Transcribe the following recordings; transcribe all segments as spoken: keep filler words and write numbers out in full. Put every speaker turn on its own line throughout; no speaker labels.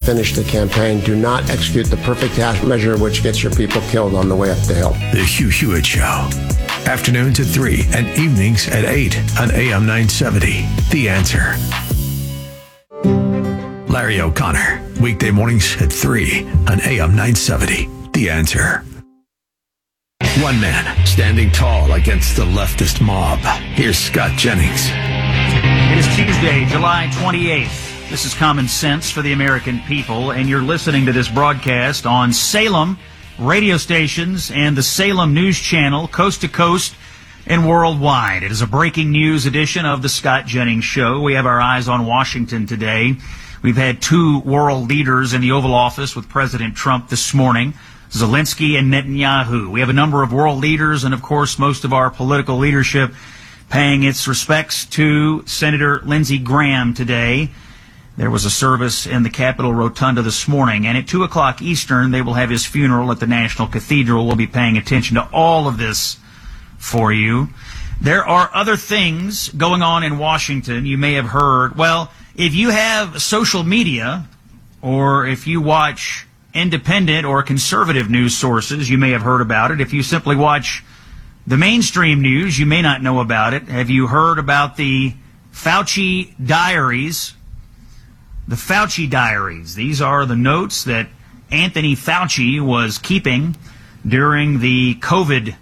finish the campaign. Do not execute the perfect half measure which gets your people killed on the way up the hill.
The Hugh Hewitt Show. Afternoons at three and evenings at eight on A M nine seventy. The Answer. Larry O'Connor. Weekday mornings at three on A M nine seventy. The Answer. One man standing tall against the leftist mob. Here's Scott Jennings.
It is Tuesday, July twenty-eighth. This is Common Sense for the American People, and you're listening to this broadcast on Salem radio stations and the Salem News Channel, coast to coast and worldwide. It is a breaking news edition of the Scott Jennings Show. We have our eyes on Washington today. We've had two world leaders in the Oval Office with President Trump this morning, Zelensky and Netanyahu. We have a number of world leaders and, of course, most of our political leadership paying its respects to Senator Lindsey Graham today. There was a service in the Capitol Rotunda this morning, and at two o'clock Eastern, they will have his funeral at the National Cathedral. We'll be paying attention to all of this for you. There are other things going on in Washington. You may have heard, well, if you have social media or if you watch independent or conservative news sources, you may have heard about it. If you simply watch the mainstream news, you may not know about it. Have you heard about the Fauci diaries? The Fauci diaries. These are the notes that Anthony Fauci was keeping during the COVID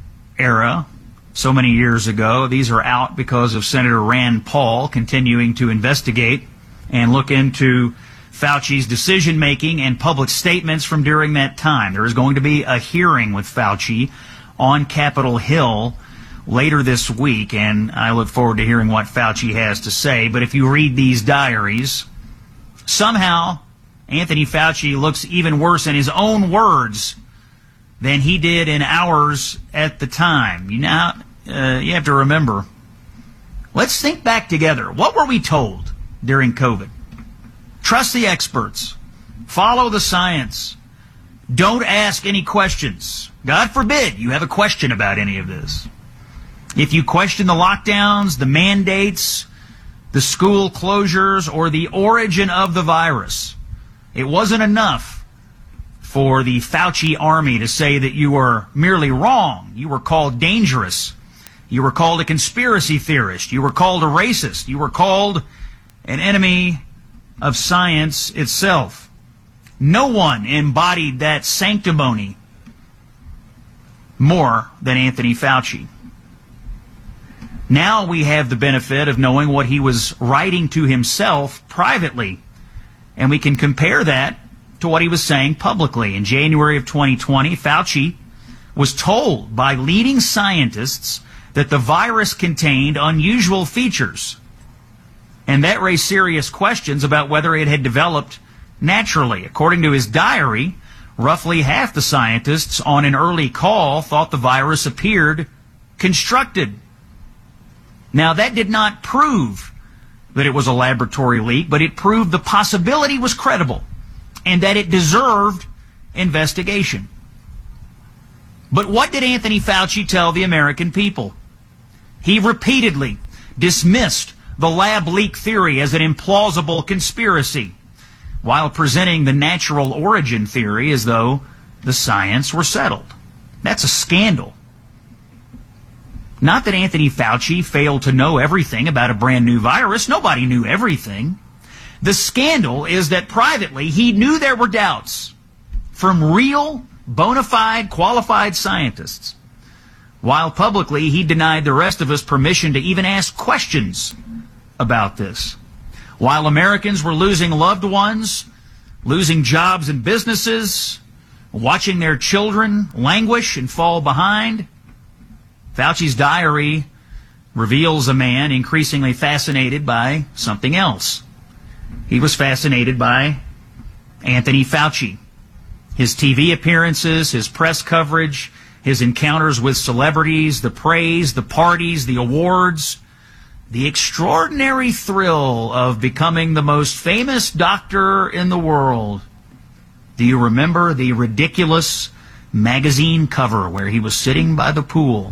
era so many years ago. These are out because of Senator Rand Paul continuing to investigate and look into Fauci's decision-making and public statements from during that time. There is going to be a hearing with Fauci on Capitol Hill later this week, and I look forward to hearing what Fauci has to say. But if you read these diaries, somehow Anthony Fauci looks even worse in his own words than he did in ours at the time. You know, uh, you have to remember, let's think back together. What were we told during COVID? Trust the experts. Follow the science. Don't ask any questions. God forbid you have a question about any of this. If you question the lockdowns, the mandates, the school closures, or the origin of the virus, it wasn't enough for the Fauci army to say that you were merely wrong. You were called dangerous. You were called a conspiracy theorist. You were called a racist. You were called an enemy of science itself. No one embodied that sanctimony more than Anthony Fauci. Now we have the benefit of knowing what he was writing to himself privately, and we can compare that to what he was saying publicly. In January of twenty twenty, Fauci was told by leading scientists that the virus contained unusual features, and that raised serious questions about whether it had developed naturally. According to his diary, roughly half the scientists on an early call thought the virus appeared constructed. Now, that did not prove that it was a laboratory leak, but it proved the possibility was credible and that it deserved investigation. But what did Anthony Fauci tell the American people? He repeatedly dismissed the lab leak theory as an implausible conspiracy, while presenting the natural origin theory as though the science were settled. That's a scandal. Not that Anthony Fauci failed to know everything about a brand new virus. Nobody knew everything. The scandal is that privately he knew there were doubts from real, bona fide, qualified scientists, while publicly he denied the rest of us permission to even ask questions about this. While Americans were losing loved ones, losing jobs and businesses, watching their children languish and fall behind, Fauci's diary reveals a man increasingly fascinated by something else. He was fascinated by Anthony Fauci. His T V appearances, his press coverage, his encounters with celebrities, the praise, the parties, the awards, the extraordinary thrill of becoming the most famous doctor in the world. Do you remember the ridiculous magazine cover where he was sitting by the pool?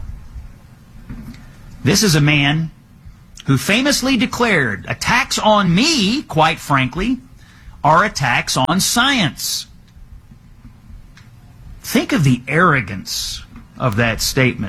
This is a man who famously declared, attacks on me, quite frankly, are attacks on science. Think of the arrogance of that statement.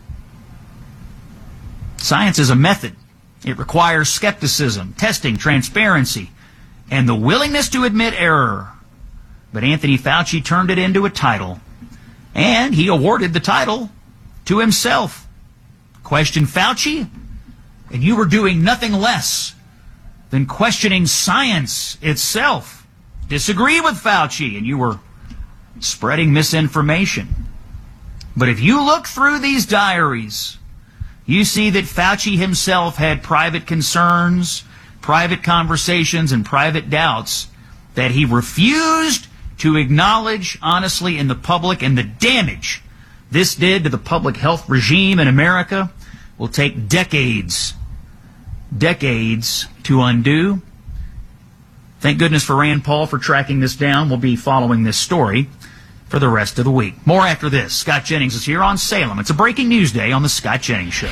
Science is a method. It requires skepticism, testing, transparency, and the willingness to admit error. But Anthony Fauci turned it into a title, and he awarded the title to himself. Question Fauci, and you were doing nothing less than questioning science itself. Disagree with Fauci, and you were spreading misinformation. But if you look through these diaries, you see that Fauci himself had private concerns, private conversations, and private doubts that he refused to acknowledge honestly in the public, and the damage this did to the public health regime in America will take decades, decades to undo. Thank goodness for Rand Paul for tracking this down. We'll be following this story for the rest of the week. More after this. Scott Jennings is here on Salem. It's a breaking news day on the Scott Jennings Show.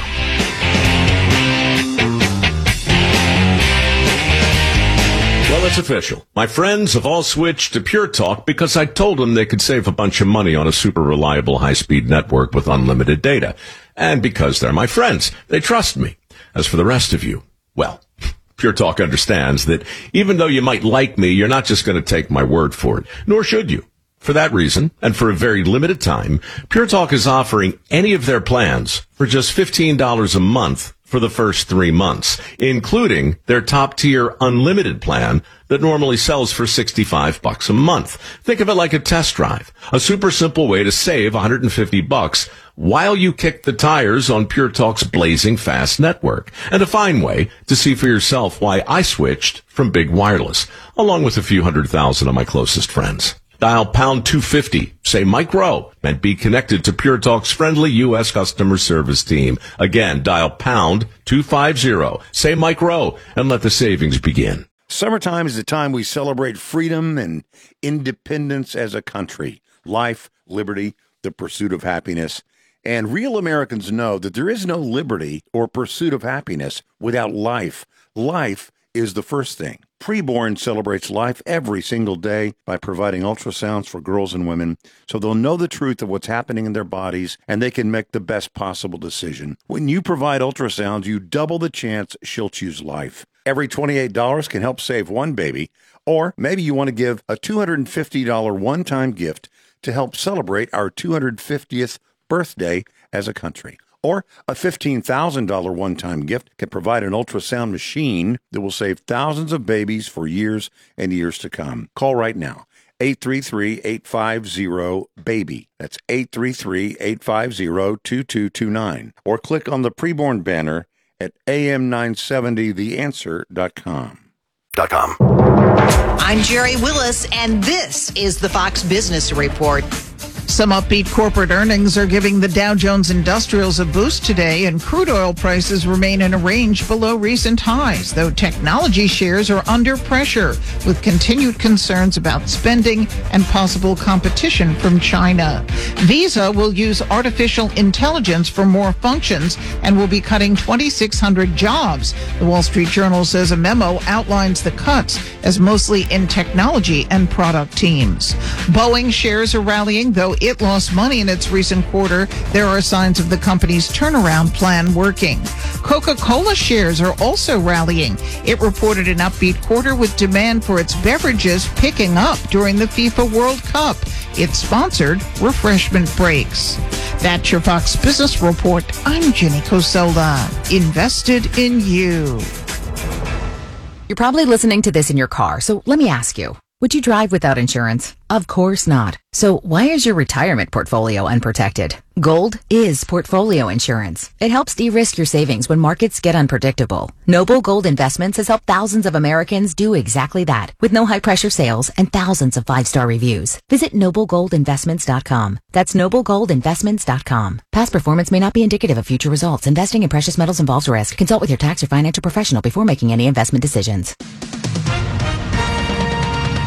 Well, it's official. My friends have all switched to Pure Talk because I told them they could save a bunch of money on a super reliable high-speed network with unlimited data. And because they're my friends, they trust me. As for the rest of you, well, Pure Talk understands that even though you might like me, you're not just going to take my word for it, nor should you. For that reason, and for a very limited time, Pure Talk is offering any of their plans for just fifteen dollars a month for the first three months, including their top-tier unlimited plan that normally sells for sixty-five bucks a month. Think of it like a test drive, a super simple way to save one hundred fifty bucks while you kick the tires on Pure Talk's blazing fast network, and a fine way to see for yourself why I switched from big wireless, along with a few hundred thousand of my closest friends. Dial pound two fifty, say Mike Rowe, and be connected to Pure Talk's friendly U S customer service team. Again, dial pound two fifty, say Mike Rowe, and let the savings begin.
Summertime is the time we celebrate freedom and independence as a country. Life, liberty, the pursuit of happiness. And real Americans know that there is no liberty or pursuit of happiness without life. Life is the first thing. Preborn celebrates life every single day by providing ultrasounds for girls and women so they'll know the truth of what's happening in their bodies and they can make the best possible decision. When you provide ultrasounds, you double the chance she'll choose life. Every twenty-eight dollars can help save one baby, or maybe you want to give a two hundred fifty dollars one-time gift to help celebrate our two hundred fiftieth birthday as a country. Or a fifteen thousand dollars one-time gift can provide an ultrasound machine that will save thousands of babies for years and years to come. Call right now, eight three three, eight five zero, BABY. That's eight three three, eight five zero, two two two nine. Or click on the preborn banner at A M nine seventy the answer dot com.
.com.
I'm Jerry Willis, and this is the Fox Business Report.
Some upbeat corporate earnings are giving the Dow Jones Industrials a boost today, and crude oil prices remain in a range below recent highs, though technology shares are under pressure, with continued concerns about spending and possible competition from China. Visa will use artificial intelligence for more functions and will be cutting twenty-six hundred jobs. The Wall Street Journal says a memo outlines the cuts as mostly in technology and product teams. Boeing shares are rallying, though it lost money in its recent quarter. There are signs of the company's turnaround plan working. Coca-Cola shares are also rallying. It reported an upbeat quarter with demand for its beverages picking up during the FIFA World Cup. It sponsored refreshment breaks. That's your Fox Business Report. I'm Jenny Coselda. Invested in you.
You're probably listening to this in your car, so let me ask you, would you drive without insurance? Of course not. So why is your retirement portfolio unprotected? Gold is portfolio insurance. It helps de-risk your savings when markets get unpredictable. Noble Gold Investments has helped thousands of Americans do exactly that, with no high-pressure sales and thousands of five-star reviews. Visit noble gold investments dot com. That's noble gold investments dot com. Past performance may not be indicative of future results. Investing in precious metals involves risk. Consult with your tax or financial professional before making any investment decisions.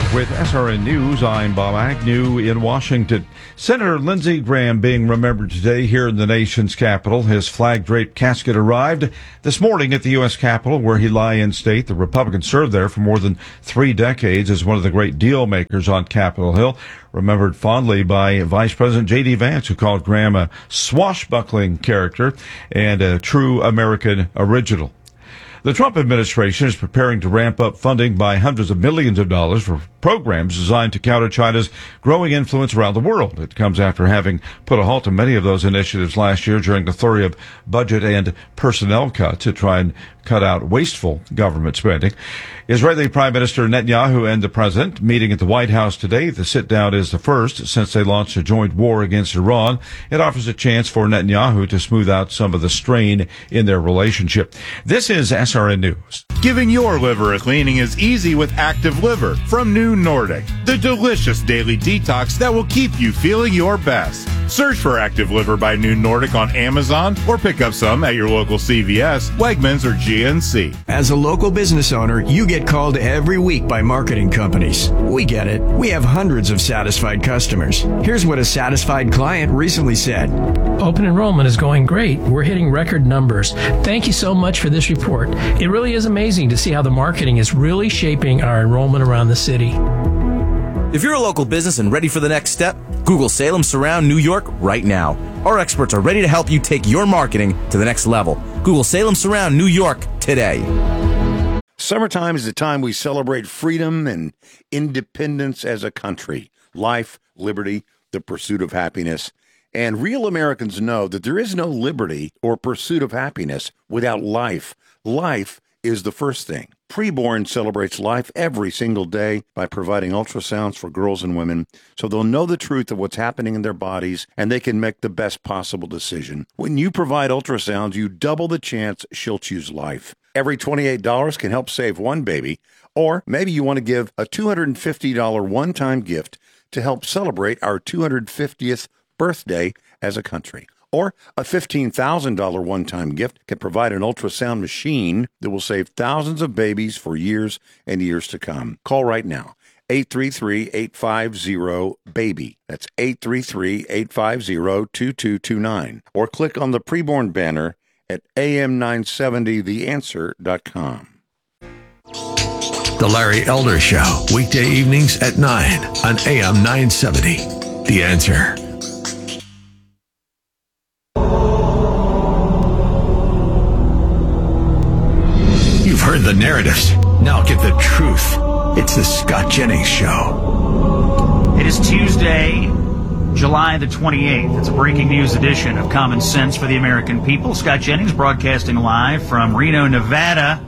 With S R N News, I'm Bob Agnew in Washington. Senator Lindsey Graham being remembered today here in the nation's capital. His flag-draped casket arrived this morning at the U S Capitol, where he lie in state. The Republican served there for more than three decades as one of the great deal makers on Capitol Hill. Remembered fondly by Vice President J D. Vance, who called Graham a swashbuckling character and a true American original. The Trump administration is preparing to ramp up funding by hundreds of millions of dollars for programs designed to counter China's growing influence around the world. It comes after having put a halt to many of those initiatives last year during a flurry of budget and personnel cuts to try and cut out wasteful government spending. Israeli Prime Minister Netanyahu and the president meeting at the White House today. The sit-down is the first since they launched a joint war against Iran. It offers a chance for Netanyahu to smooth out some of the strain in their relationship. This is S R N News.
Giving your liver a cleaning is easy with Active Liver from New Nordic, the delicious daily detox that will keep you feeling your best. Search for Active Liver by New Nordic on Amazon or pick up some at your local C V S, Wegmans, or G N C.
As a local business owner, you get called every week by marketing companies. We get it. We have hundreds of satisfied customers. Here's what a satisfied client recently said.
Open enrollment is going great. We're hitting record numbers. Thank you so much for this report. It really is amazing to see how the marketing is really shaping our enrollment around the city.
If you're a local business and ready for the next step, Google Salem Surround New York right now. Our experts are ready to help you take your marketing to the next level. Google Salem Surround New York today.
Summertime is the time we celebrate freedom and independence as a country. Life, liberty, the pursuit of happiness. And real Americans know that there is no liberty or pursuit of happiness without life. Life is the first thing. Preborn celebrates life every single day by providing ultrasounds for girls and women so they'll know the truth of what's happening in their bodies and they can make the best possible decision. When you provide ultrasounds, you double the chance she'll choose life. Every twenty-eight dollars can help save one baby, or maybe you want to give a two hundred fifty dollars one-time gift to help celebrate our two hundred fiftieth birthday as a country. Or a fifteen thousand dollars one-time gift can provide an ultrasound machine that will save thousands of babies for years and years to come. Call right now, eight three three, eight five zero, BABY. That's eight three three, eight five zero, two two two nine. Or click on the preborn banner at A M nine seventy the answer dot com.
The Larry Elder Show, weekday evenings at nine on A M nine seventy. The Answer. You've heard the narratives. Now get the truth. It's the Scott Jennings Show.
It is Tuesday, July the twenty-eighth. It's a breaking news edition of Common Sense for the American People. Scott Jennings broadcasting live from Reno, Nevada.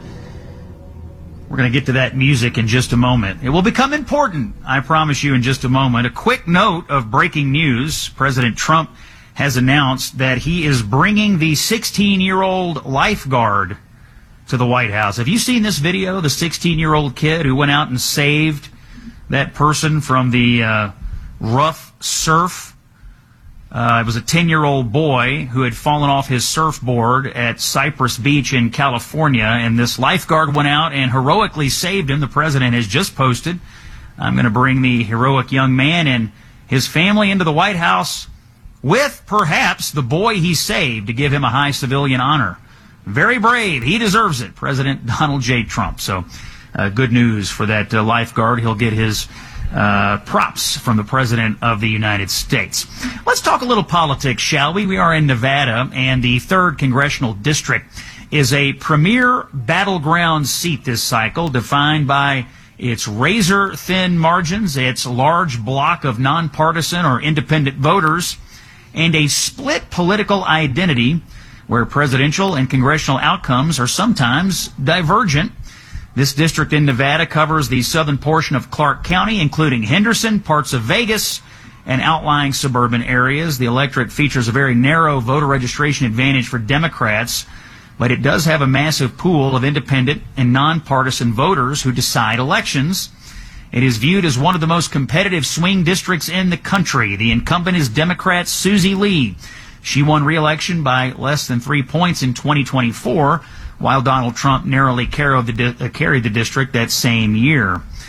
We're going to get to that music in just a moment. It will become important, I promise you, in just a moment. A quick note of breaking news. President Trump has announced that he is bringing the sixteen-year-old lifeguard to the White House. Have you seen this video? The sixteen-year-old kid who went out and saved that person from the uh, rough surf. Uh, it was a ten-year-old boy who had fallen off his surfboard at Cypress Beach in California, and this lifeguard went out and heroically saved him. The president has just posted, I'm going to bring the heroic young man and his family into the White House with perhaps the boy he saved to give him a high civilian honor. Very brave. He deserves it. President Donald J. Trump. So uh, good news for that uh, lifeguard. He'll get his uh, props from the President of the United States. Let's talk a little politics, shall we? We are in Nevada, and the third Congressional District is a premier battleground seat this cycle, defined by its razor-thin margins, its large block of nonpartisan or independent voters, and a split political identity where presidential and congressional outcomes are sometimes divergent. This district in Nevada covers the southern portion of Clark County, including Henderson, parts of Vegas, and outlying suburban areas. The electorate features a very narrow voter registration advantage for Democrats, but it does have a massive pool of independent and nonpartisan voters who decide elections. It is viewed as one of the most competitive swing districts in the country. The incumbent is Democrat Susie Lee. She won re-election by less than three points in twenty twenty-four, while Donald Trump narrowly carried the, di- uh, carried the district that same year.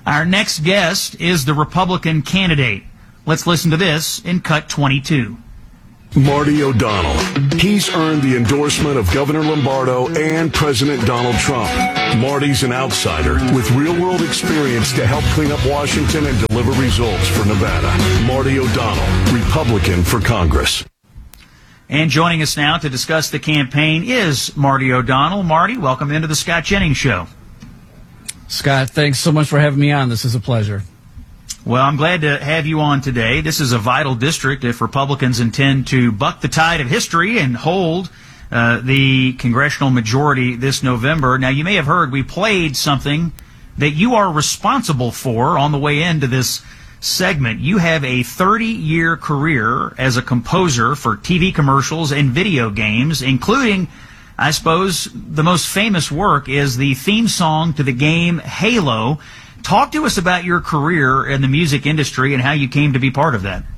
Our next guest is the Republican candidate. Let's listen to this in Cut twenty-two.
Marty O'Donnell. He's earned the endorsement of Governor Lombardo and President Donald Trump. Marty's an outsider with real-world experience to help clean up Washington and deliver results for Nevada. Marty O'Donnell, Republican for Congress.
And joining us now to discuss the campaign is Marty O'Donnell. Marty, welcome into the Scott Jennings Show.
Scott, thanks so much for having me on. This is a pleasure.
Well, I'm glad to have you on today. This is a vital district if Republicans intend to buck the tide of history and hold uh, the congressional majority this November. Now, you may have heard we played something that you are responsible for on the way into this segment. You have a thirty-year career as a composer for T V commercials and video games, including, I suppose, the most famous work is the theme song to the game Halo. Talk to us about your career in the music industry and how you came to be part of that.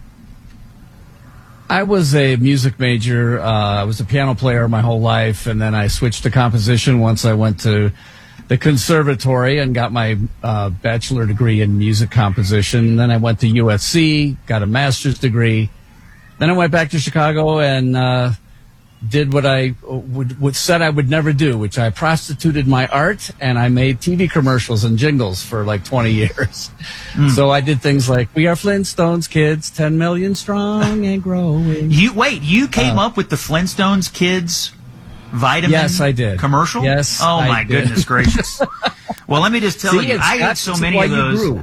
I was a music major. Uh, I was a piano player my whole life, and then I switched to composition once I went to the conservatory and got my uh, bachelor degree in music composition. Then I went to U S C, got a master's degree. Then I went back to Chicago and uh, did what I would, would said I would never do, which I prostituted my art, and I made T V commercials and jingles for like twenty years. Mm. So I did things like, "We are Flintstones kids, ten million strong and growing."
You wait, you came uh, up with the Flintstones kids vitamin
yes, I did.
commercial?
Yes,
Oh,
I
my
did.
goodness gracious. Well, let me just tell
See,
you, I ate so many of those.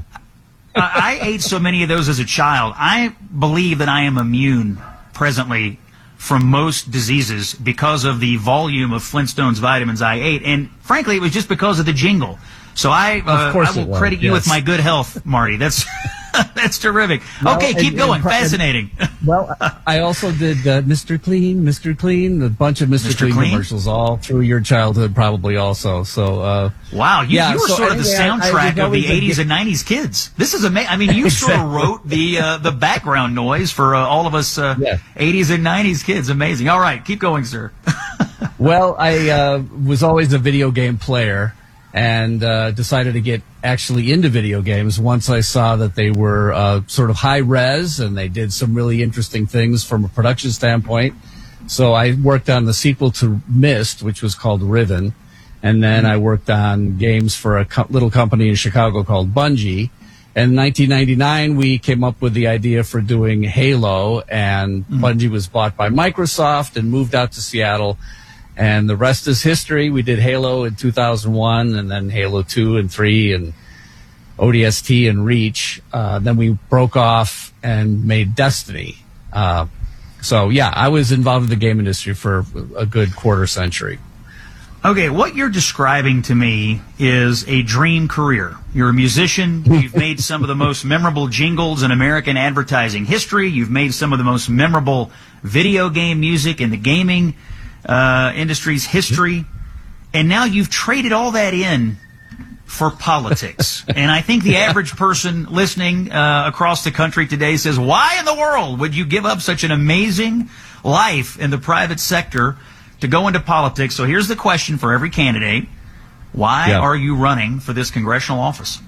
I ate so many of those as a child. I believe that I am immune presently from most diseases because of the volume of Flintstones vitamins I ate. And frankly, it was just because of the jingle. So I, uh, I will
was,
credit you
yes.
with my good health, Marty. That's that's terrific.
Well,
okay, keep
and,
going.
And,
Fascinating.
And, well, I also did uh, Mister Clean, Mister Clean, a bunch of Mister
Mister
Clean,
Clean
commercials all through your childhood probably also. So uh,
Wow, you,
yeah,
you were
so
sort
anyway,
of the
I- I
soundtrack
was
of the
always a
eighties
gi-
and nineties kids. This is amazing. I mean, you sort of
Exactly.
wrote the uh, the background noise for uh, all of us uh,
Yeah.
eighties and nineties kids. Amazing. All right, keep going, sir.
Well, I uh, was always a video game player and uh, decided to get actually into video games once I saw that they were uh, sort of high res and they did some really interesting things from a production standpoint. So I worked on the sequel to Myst, which was called Riven. And then I worked on games for a co- little company in Chicago called Bungie. And in nineteen ninety-nine, we came up with the idea for doing Halo, and mm-hmm. Bungie was bought by Microsoft and moved out to Seattle. And the rest is history. We did Halo in two thousand one, and then Halo two and three, and O D S T and Reach. Uh, then we broke off and made Destiny. Uh, so, yeah, I was involved in the game industry for a good quarter century.
Okay, what you're describing to me is a dream career. You're a musician. You've made some of the most memorable jingles in American advertising history. You've made some of the most memorable video game music in the gaming uh, industry's history. And now you've traded all that in for politics. And I think the average person listening uh, across the country today says, why in the world would you give up such an amazing life in the private sector to go into politics? So here's the question for every candidate. Why
Yeah.
are you running for this congressional office?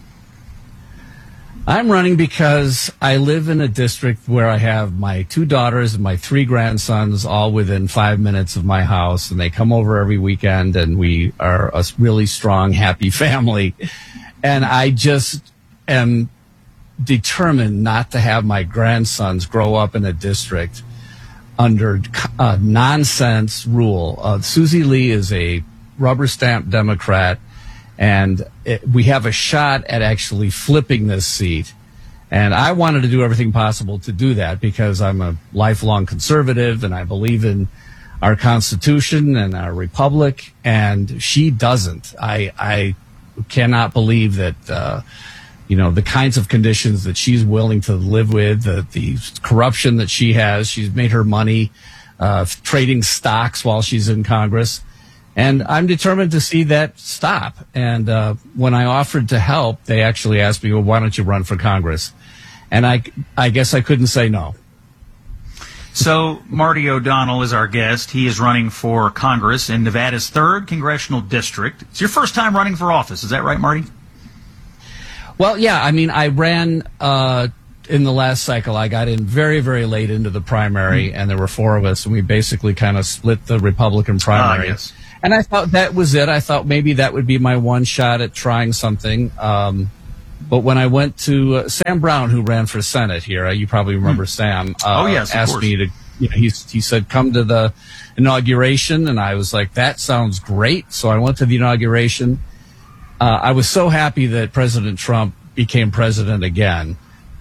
I'm running because I live in a district where I have my two daughters and my three grandsons all within five minutes of my house, and they come over every weekend, and we are a really strong, happy family. And I just am determined not to have my grandsons grow up in a district under uh, nonsense rule. Uh, Susie Lee is a rubber stamp Democrat, and it, we have a shot at actually flipping this seat. And I wanted to do everything possible to do that because I'm a lifelong conservative and I believe in our Constitution and our republic, and she doesn't. I, I cannot believe that, uh, you know, the kinds of conditions that she's willing to live with, the, the corruption that she has. She's made her money uh, trading stocks while she's in Congress. And I'm determined to see that stop. And uh, when I offered to help, they actually asked me, well, why don't you run for Congress? And I, I guess I couldn't say no.
So Marty O'Donnell is our guest. He is running for Congress in Nevada's third congressional district. It's your first time running for office. Is that right, Marty?
Well, yeah, I mean, I ran uh, in the last cycle. I got in very, very late into the primary, mm-hmm. and there were four of us, and we basically kind of split the Republican primary.
Ah, yes.
And I thought that was it. I thought maybe that would be my one shot at trying something. Um, but when I went to uh, Sam Brown, who ran for Senate here, uh, you probably remember mm. Sam, uh,
oh, yes, of
asked
course.
me to, you know, he, he said, come to the inauguration. And I was like, that sounds great. So I went to the inauguration. Uh, I was so happy that President Trump became president again.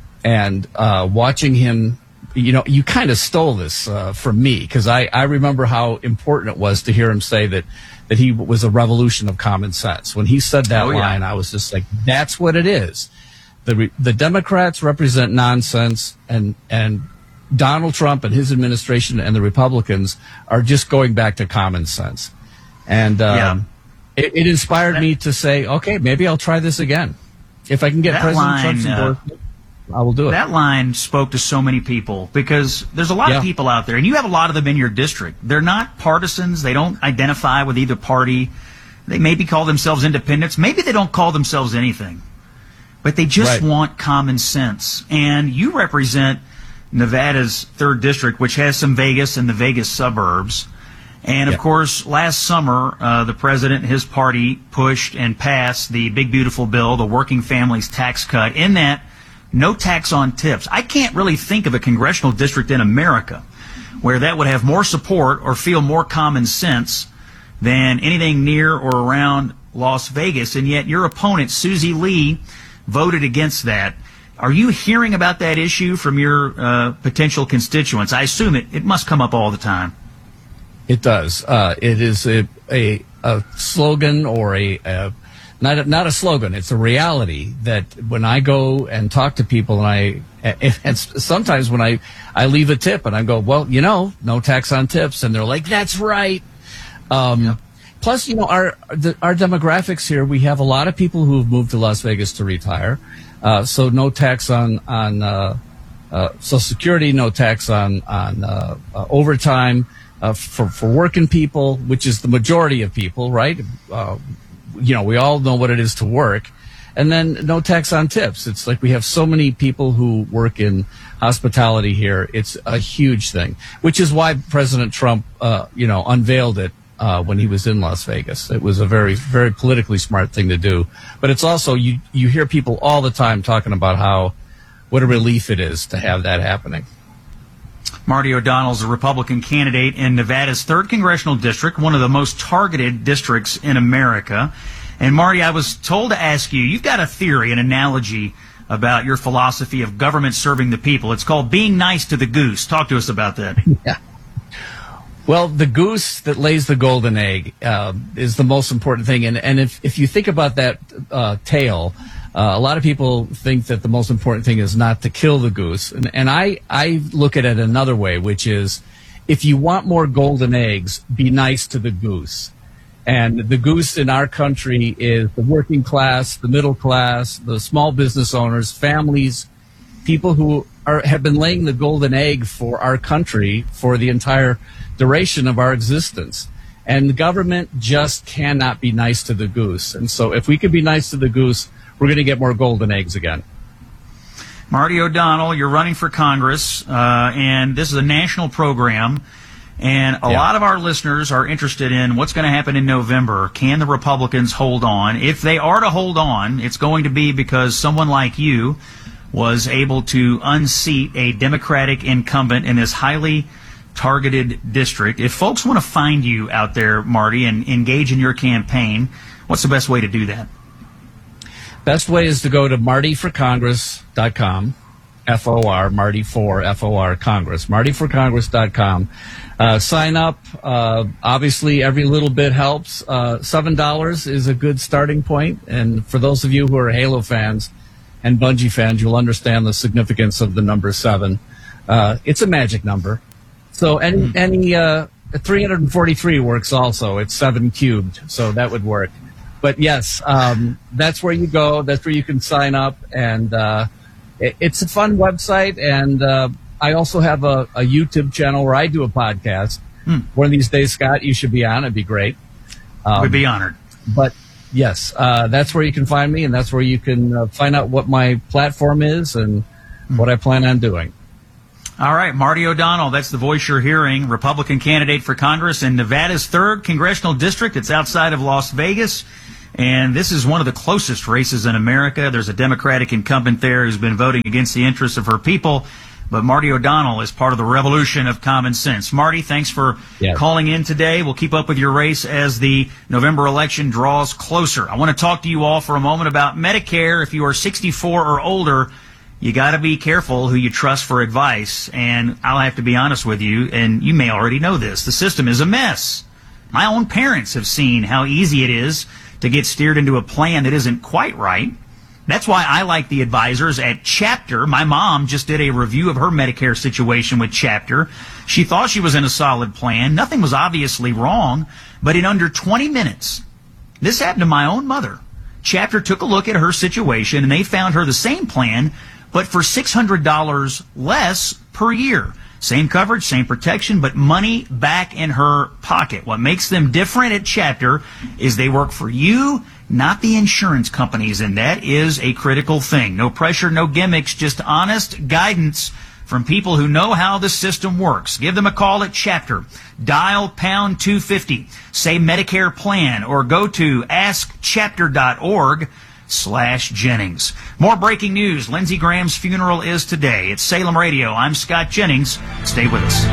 And uh, watching him, you know, you kind of stole this uh, from me, because I, I remember how important it was to hear him say that, that he was a revolution of common sense. When he said that
oh, yeah.
line, I was just like, that's what it is. The re- the Democrats represent nonsense, and and Donald Trump and his administration and the Republicans are just going back to common sense. And um,
yeah.
it, it inspired that, me to say, okay, maybe I'll try this again. If I can get President
line,
Trump's endorsement, uh, I will do it.
That line spoke to so many people, because there's a lot
yeah.
of people out there, and you have a lot of them in your district. They're not partisans. They don't identify with either party. They maybe call themselves independents. Maybe they don't call themselves anything. But they just
right.
want common sense. And you represent Nevada's third district, which has some Vegas and the Vegas suburbs. And, of
yeah.
course, last summer, uh, the president and his party pushed and passed the big, beautiful bill, the Working Families Tax Cut. In that, no tax on tips. I can't really think of a congressional district in America where that would have more support or feel more common sense than anything near or around Las Vegas. And yet your opponent, Susie Lee, voted against that. Are you hearing about that issue from your uh, potential constituents? I assume it, it must come up all the time.
It does. Uh, it is a, a, a slogan or a, a Not a, not a slogan. It's a reality that when I go and talk to people, and I, and sometimes when I, I leave a tip and I go, well, you know, no tax on tips, and they're like, that's right. Um, yeah. Plus, you know, our the, our demographics here, we have a lot of people who have moved to Las Vegas to retire, uh, so no tax on on uh, uh, Social Security, no tax on on uh, uh, overtime uh, for for working people, which is the majority of people, right? Uh, You know, we all know what it is to work. And then no tax on tips. It's like we have so many people who work in hospitality here. It's a huge thing, which is why President Trump, uh, you know, unveiled it uh, when he was in Las Vegas. It was a very, very politically smart thing to do. But it's also, you, you hear people all the time talking about how, what a relief it is to have that happening.
Marty O'Donnell is a Republican candidate in Nevada's third congressional district, one of the most targeted districts in America. And Marty, I was told to ask you, you've got a theory, an analogy about your philosophy of government serving the people. It's called being nice to the goose. Talk to us about that.
Yeah. Well, the goose that lays the golden egg uh, is the most important thing. And, and if, if you think about that uh, tale, Uh, a lot of people think that the most important thing is not to kill the goose. And, and I, I look at it another way, which is if you want more golden eggs, be nice to the goose. And the goose in our country is the working class, the middle class, the small business owners, families, people who are, have been laying the golden egg for our country for the entire duration of our existence. And the government just cannot be nice to the goose. And so if we could be nice to the goose, we're going to get more golden eggs again.
Marty O'Donnell, you're running for Congress, uh, and this is a national program, and a
yeah.
lot of our listeners are interested in what's going to happen in November. Can the Republicans hold on? If they are to hold on, it's going to be because someone like you was able to unseat a Democratic incumbent in this highly targeted district. If folks want to find you out there, Marty, and engage in your campaign, what's the best way to do that?
Best way is to go to marty for congress dot com, F O R, Marty for, F O R, Congress, marty for congress dot com. Uh, sign up. Uh, obviously, every little bit helps. Uh, seven dollars is a good starting point. And for those of you who are Halo fans and Bungie fans, you'll understand the significance of the number seven. Uh, it's a magic number. So any, any uh, three hundred forty-three works also. It's seven cubed, so that would work. But yes, um, that's where you go. That's where you can sign up, and uh, it, it's a fun website. And uh, I also have a, a YouTube channel where I do a podcast. Hmm. One of these days, Scott, you should be on. It'd be great. Um,
We'd be honored.
But yes, uh, that's where you can find me, and that's where you can uh, find out what my platform is and what I plan on doing.
All right, Marty O'Donnell, that's the voice you're hearing, Republican candidate for Congress in Nevada's third congressional district. It's outside of Las Vegas, and this is one of the closest races in America. There's a Democratic incumbent there who's been voting against the interests of her people, but Marty O'Donnell is part of the revolution of common sense. Marty, thanks for
yes.
calling in today. We'll keep up with your race as the November election draws closer. I want to talk to you all for a moment about Medicare. If you are sixty-four or older, you got to be careful who you trust for advice, and I'll have to be honest with you, and you may already know this. The system is a mess. My own parents have seen how easy it is to get steered into a plan that isn't quite right. That's why I like the advisors at Chapter. My mom just did a review of her Medicare situation with Chapter. She thought she was in a solid plan. Nothing was obviously wrong, but in under twenty minutes, this happened to my own mother. Chapter took a look at her situation, and they found her the same plan, but for six hundred dollars less per year. Same coverage, same protection, but money back in her pocket. What makes them different at Chapter is they work for you, not the insurance companies, and that is a critical thing. No pressure, no gimmicks, just honest guidance from people who know how the system works. Give them a call at Chapter. Dial pound two fifty, say Medicare plan, or go to ask chapter dot org slash Jennings. More breaking news. Lindsey Graham's funeral is today. It's Salem Radio. I'm Scott Jennings. Stay with us.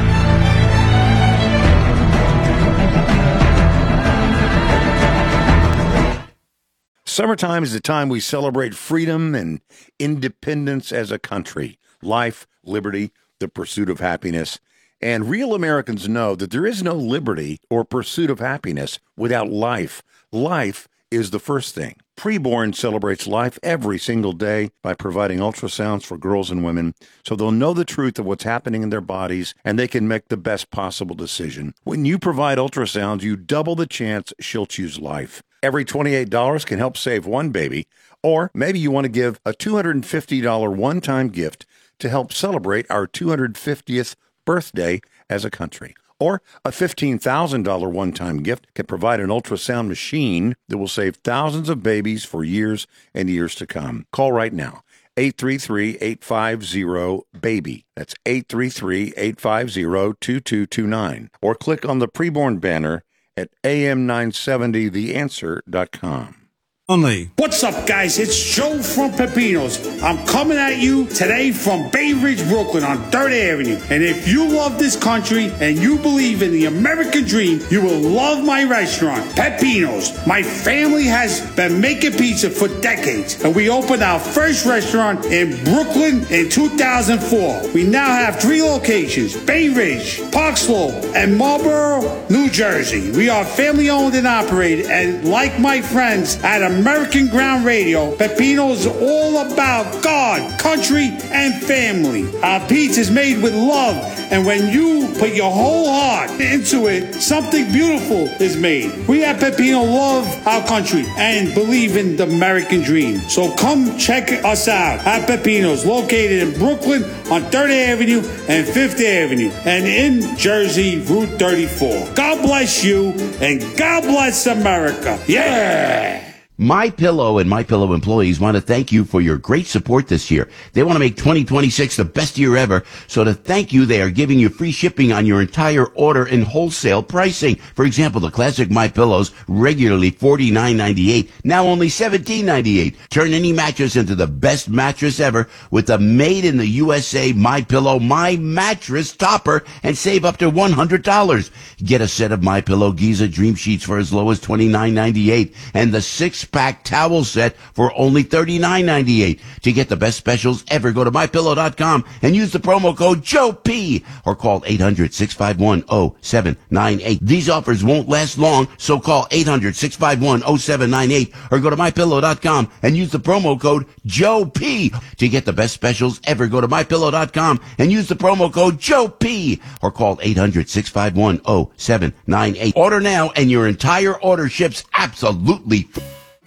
Summertime is the time we celebrate freedom and independence as a country. Life, liberty, the pursuit of happiness. And real Americans know that there is no liberty or pursuit of happiness without life. Life is the first thing. Preborn celebrates life every single day by providing ultrasounds for girls and women so they'll know the truth of what's happening in their bodies and they can make the best possible decision. When you provide ultrasounds, you double the chance she'll choose life. Every twenty-eight dollars can help save one baby, or maybe you want to give a two hundred fifty dollars one-time gift to help celebrate our two hundred fiftieth birthday as a country. Or a fifteen thousand dollars one-time gift can provide an ultrasound machine that will save thousands of babies for years and years to come. Call right now, eight three three, eight five zero, BABY. That's eight three three, eight five zero, two two two nine. Or click on the preborn banner at A M nine seventy the answer dot com.
Only. What's up, guys? It's Joe from Pepinos. I'm coming at you today from Bay Ridge, Brooklyn on third Avenue. And if you love this country and you believe in the American dream, you will love my restaurant, Pepinos. My family has been making pizza for decades, and we opened our first restaurant in Brooklyn in two thousand four. We now have three locations, Bay Ridge, Park Slope, and Marlboro, New Jersey. We are family owned and operated, and like my friends at American Ground Radio, Pepino is all about God, country, and family. Our pizza is made with love, and when you put your whole heart into it, something beautiful is made. We at Pepino love our country and believe in the American dream. So come check us out at Pepino's, located in Brooklyn on third Avenue and fifth Avenue, and in Jersey, Route thirty-four. God bless you, and God bless America. Yeah!
MyPillow and MyPillow employees want to thank you for your great support this year. They want to make twenty twenty-six the best year ever. So to thank you, they are giving you free shipping on your entire order and wholesale pricing. For example, the classic MyPillows, regularly forty-nine ninety-eight, now only seventeen ninety-eight. Turn any mattress into the best mattress ever with the made in the U S A MyPillow My Mattress Topper and save up to one hundred dollars. Get a set of MyPillow Giza Dream Sheets for as low as twenty-nine ninety-eight and the six pack towel set for only thirty-nine ninety-eight. To get the best specials ever, go to my pillow dot com and use the promo code Joe P or call eight hundred, six five one, zero seven nine eight. These offers won't last long, so call eight hundred, six five one, zero seven nine eight or go to my pillow dot com and use the promo code Joe P. To get the best specials ever, go to my pillow dot com and use the promo code Joe P or call eight hundred, six five one, zero seven nine eight. Order now and your entire order ships absolutely free.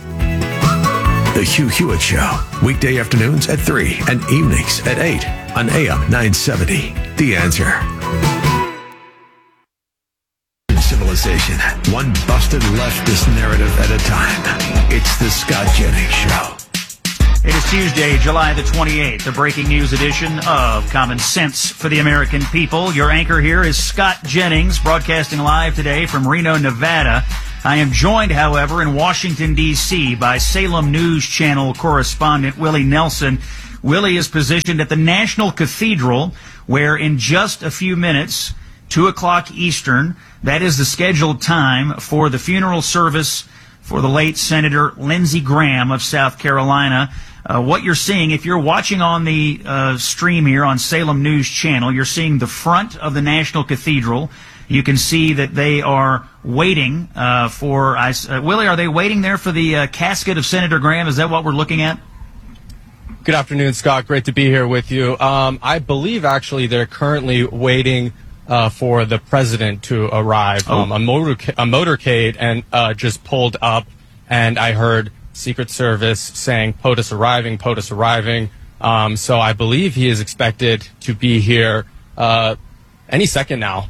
The Hugh Hewitt Show, weekday afternoons at three and evenings at eight on A M nine seventy. The Answer. Civil civilization, one busted leftist narrative at a time. It's the Scott Jennings Show.
It is Tuesday, July the twenty-eighth, the breaking news edition of Common Sense for the American People. Your anchor here is Scott Jennings, broadcasting live today from Reno, Nevada. I am joined, however, in Washington, D C by Salem News Channel correspondent Willie Nelson. Willie is positioned at the National Cathedral, where in just a few minutes, two o'clock Eastern, that is the scheduled time for the funeral service for the late Senator Lindsey Graham of South Carolina. Uh, what you're seeing, if you're watching on the uh, stream here on Salem News Channel, you're seeing the front of the National Cathedral. You can see that they are waiting uh, for, uh, Willie, are they waiting there for the uh, casket of Senator Graham? Is that what we're looking at?
Good afternoon, Scott. Great to be here with you. Um, I believe, actually, they're currently waiting uh, for the president to arrive.
Oh.
Um, a, motor- a motorcade and uh, just pulled up, and I heard Secret Service saying POTUS arriving, POTUS arriving. Um, so I believe he is expected to be here uh, any second now.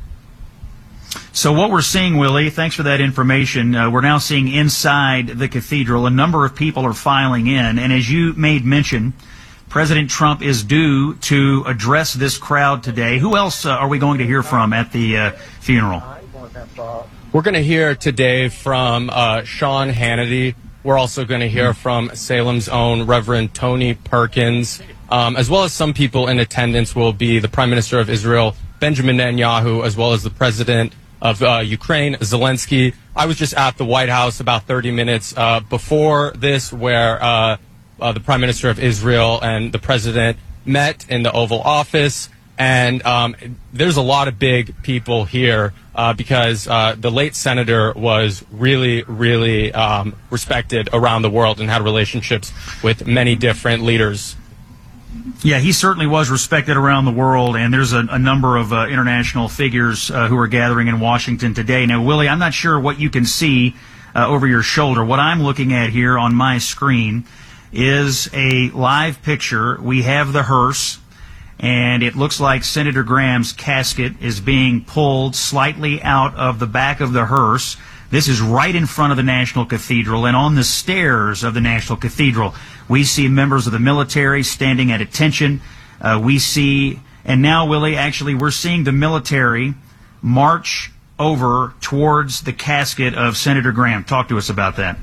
So what we're seeing, Willie, thanks for that information. Uh, we're now seeing inside the cathedral, a number of people are filing in. And as you made mention, President Trump is due to address this crowd today. Who else uh, are we going to hear from at the uh, funeral?
We're going to hear today from uh, Sean Hannity. We're also going to hear from Salem's own Reverend Tony Perkins, um, as well as some people in attendance will be the Prime Minister of Israel, Benjamin Netanyahu, as well as the President of uh, Ukraine, Zelensky. I was just at the White House about thirty minutes uh, before this, where uh, uh, the Prime Minister of Israel and the President met in the Oval Office. And um, there's a lot of big people here uh, because uh, the late senator was really, really um, respected around the world and had relationships with many different leaders.
Yeah, he certainly was respected around the world, and there's a, a number of uh, international figures uh, who are gathering in Washington today. Now, Willie, I'm not sure what you can see uh, over your shoulder. What I'm looking at here on my screen is a live picture. We have the hearse, and it looks like Senator Graham's casket is being pulled slightly out of the back of the hearse. This is right in front of the National Cathedral, and on the stairs of the National Cathedral, we see members of the military standing at attention. Uh, we see, and now, Willie, actually, we're seeing the military march over towards the casket of Senator Graham. Talk to us about that.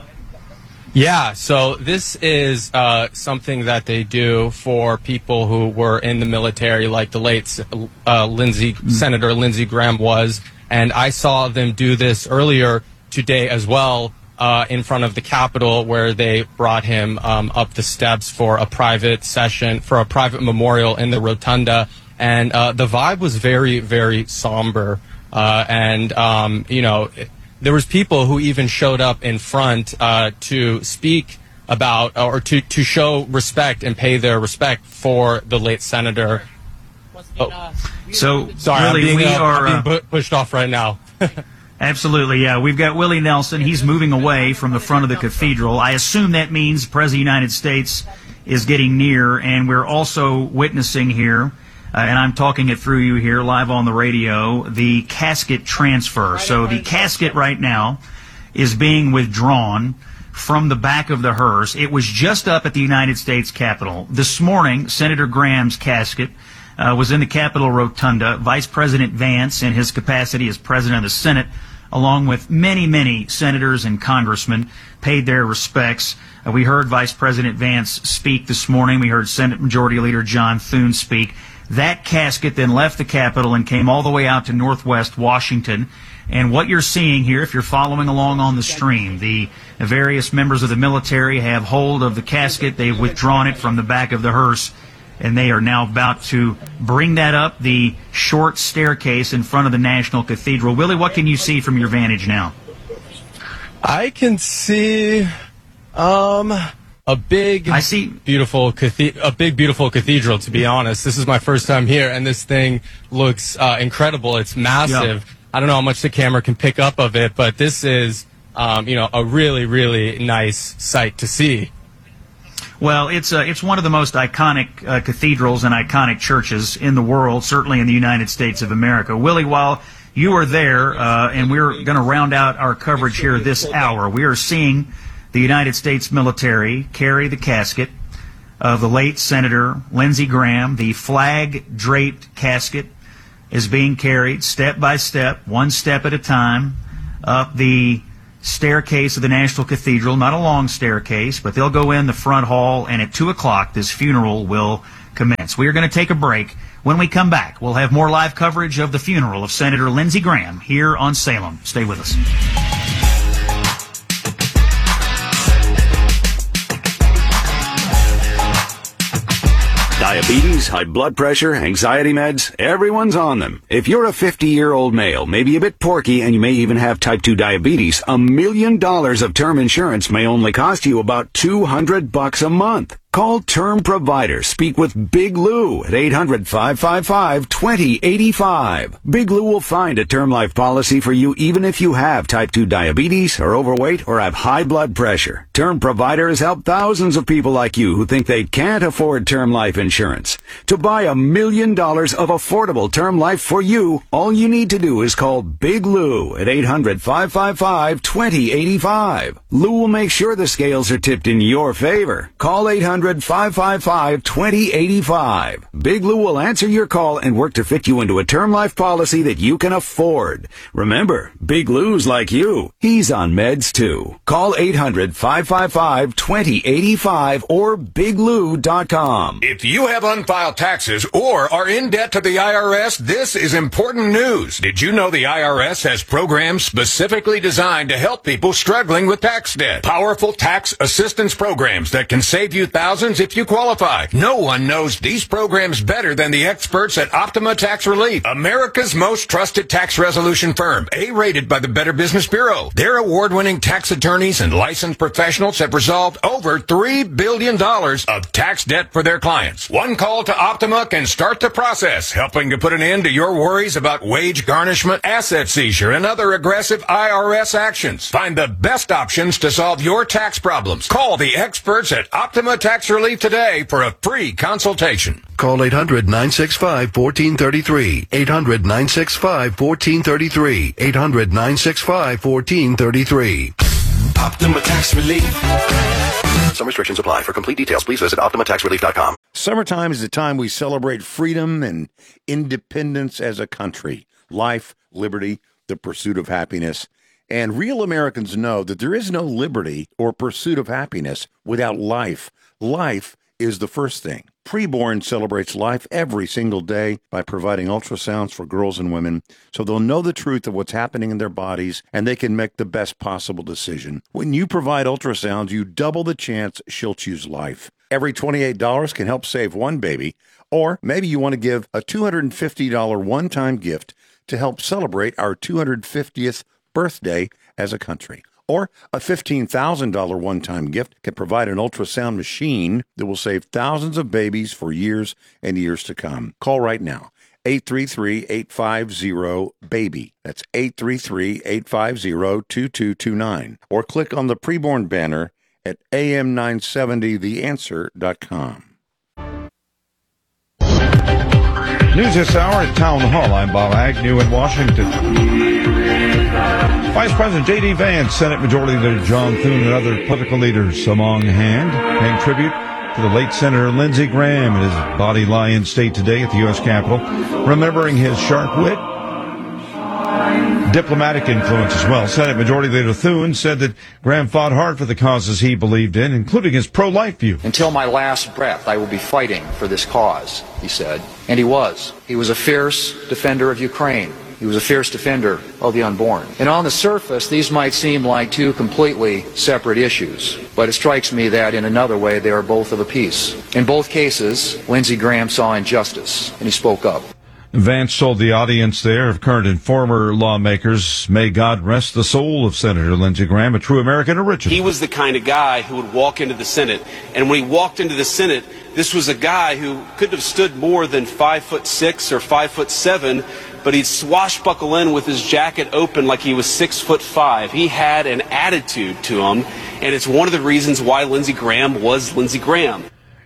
Yeah, so this is uh, something that they do for people who were in the military, like the late uh, Lindsey, mm. Senator Lindsey Graham was. And I saw them do this earlier today as well uh, in front of the Capitol, where they brought him um, up the steps for a private session, for a private memorial in the rotunda. And uh, the vibe was very, very somber. Uh, and, um, you know, there was people who even showed up in front uh, to speak about or to, to show respect and pay their respect for the late senator. Oh.
So,
sorry,
really,
I'm being,
we
uh,
are
I'm being pushed off right now.
Absolutely, yeah. We've got Willie Nelson. He's moving away from the front of the cathedral. I assume that means the President of the United States is getting near, and we're also witnessing here, uh, and I'm talking it through you here live on the radio, the casket transfer. So the casket right now is being withdrawn from the back of the hearse. It was just up at the United States Capitol. This morning, Senator Graham's casket Uh, was in the Capitol Rotunda. Vice President Vance, in his capacity as President of the Senate, along with many, many senators and congressmen, paid their respects. Uh, we heard Vice President Vance speak this morning. We heard Senate Majority Leader John Thune speak. That casket then left the Capitol and came all the way out to Northwest Washington. And what you're seeing here, if you're following along on the stream, the various members of the military have hold of the casket. They've withdrawn it from the back of the hearse, and they are now about to bring that up the short staircase in front of the National Cathedral. Willie, what can you see from your vantage now?
I can see um, a big,
I see
beautiful cathe- a big, beautiful cathedral. To be honest, this is my first time here, and this thing looks uh, incredible. It's massive. Yep. I don't know how much the camera can pick up of it, but this is, um, you know, a really, really nice sight to see.
Well, it's uh, it's one of the most iconic uh, cathedrals and iconic churches in the world, certainly in the United States of America. Willie, while you are there, uh, and we're going to round out our coverage here this hour. We are seeing the United States military carry the casket of the late Senator Lindsey Graham. The flag-draped casket is being carried step by step, one step at a time, up the staircase of the National Cathedral. Not a long staircase, but they'll go in the front hall, and at two o'clock this funeral will commence. We are going to take a break. When we come back, we'll have more live coverage of the funeral of Senator Lindsey Graham here on Salem. Stay with us.
Diabetes, high blood pressure, anxiety meds, everyone's on them. If you're a fifty-year-old male, maybe a bit porky, and you may even have type two diabetes, a million dollars of term insurance may only cost you about two hundred bucks a month. Call Term Provider. Speak with Big Lou at eight hundred, five five five, two zero eight five. Big Lou will find a term life policy for you even if you have type two diabetes, are overweight, or have high blood pressure. Term Provider has helped thousands of people like you who think they can't afford term life insurance. To buy a million dollars of affordable term life for you, all you need to do is call Big Lou at eight hundred, five five five, two zero eight five. Lou will make sure the scales are tipped in your favor. Call eight hundred, five five five, two zero eight five. Big Lou will answer your call and work to fit you into a term life policy that you can afford. Remember, Big Lou's like you. He's on meds too. Call eight hundred, five five five, two zero eight five or big lou dot com.
If you have unfiled taxes or are in debt to the I R S, this is important news. Did you know the I R S has programs specifically designed to help people struggling with tax debt? Powerful tax assistance programs that can save you thousands if you qualify. No one knows these programs better than the experts at Optima Tax Relief, America's most trusted tax resolution firm, A-rated by the Better Business Bureau. Their award-winning tax attorneys and licensed professionals have resolved over three billion dollars of tax debt for their clients. One call to Optima can start the process, helping to put an end to your worries about wage garnishment, asset seizure, and other aggressive I R S actions. Find the best options to solve your tax problems. Call the experts at Optima Tax Relief today for a free consultation.
Call eight hundred, nine six five, one four three three. eight hundred, nine six five, one four three three. eight hundred, nine six five, one four three three.
Optima Tax Relief. Some restrictions apply. For complete details, please visit optima tax relief dot com.
Summertime is the time we celebrate freedom and independence as a country. Life, liberty, the pursuit of happiness. And real Americans know that there is no liberty or pursuit of happiness without life. Life is the first thing. Preborn celebrates life every single day by providing ultrasounds for girls and women so they'll know the truth of what's happening in their bodies and they can make the best possible decision. When you provide ultrasounds, you double the chance she'll choose life. Every twenty-eight dollars can help save one baby, or maybe you want to give a two hundred fifty dollars one-time gift to help celebrate our two hundred fiftieth birthday as a country. Or a fifteen thousand dollars one-time gift can provide an ultrasound machine that will save thousands of babies for years and years to come. Call right now, eight three three, eight five zero, BABY. That's eight three three, eight five zero, two two two nine. Or click on the preborn banner at A M nine seventy the answer dot com.
News this hour at Town Hall. I'm Bob Agnew in Washington. Vice President J D. Vance, Senate Majority Leader John Thune, and other political leaders among hand paying tribute to the late Senator Lindsey Graham and his body lie in state today at the U S Capitol, remembering his sharp wit, diplomatic influence as well. Senate Majority Leader Thune said that Graham fought hard for the causes he believed in, including his pro-life view.
Until my last breath, I will be fighting for this cause, he said. And he was. He was a fierce defender of Ukraine. He was a fierce defender of the unborn. And on the surface, these might seem like two completely separate issues. But it strikes me that in another way, they are both of a piece. In both cases, Lindsey Graham saw injustice, and he spoke up.
Vance told the audience there of current and former lawmakers, may God rest the soul of Senator Lindsey Graham, a true American original.
He was the kind of guy who would walk into the Senate, and when he walked into the Senate, this was a guy who couldn't have stood more than five foot six or five foot seven, but he'd swashbuckle in with his jacket open like he was six foot five. He had an attitude to him, and it's one of the reasons why Lindsey Graham was Lindsey Graham.